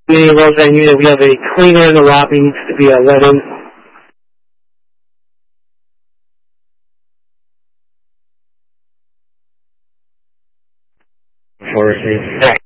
Any wells that unit, we have a cleaner in the lobby needs to be let in. For